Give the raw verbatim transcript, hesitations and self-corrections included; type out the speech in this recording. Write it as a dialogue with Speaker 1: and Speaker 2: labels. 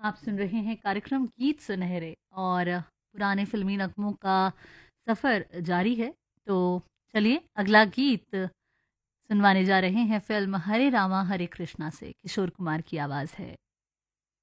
Speaker 1: आप सुन रहे हैं कार्यक्रम गीत सुनहरे और पुराने फिल्मी नगमों का सफ़र जारी है। तो चलिए अगला गीत सुनवाने जा रहे हैं फिल्म हरे रामा हरे कृष्णा से, किशोर कुमार की आवाज़ है।